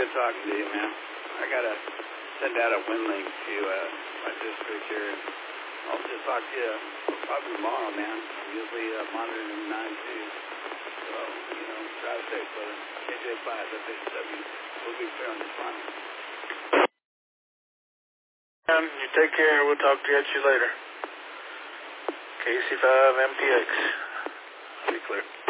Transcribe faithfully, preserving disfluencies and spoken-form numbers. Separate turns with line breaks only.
good talking to you, man. I got to send out a wind link to uh, my district here. I'll just talk to you probably tomorrow, man. I'm usually uh, monitoring nine two. So, you know, drive safe, brother. K J five, F H W. We'll be clear on this line.
Um, you take care. We'll talk to you, at you later. K C five M T X. Be clear.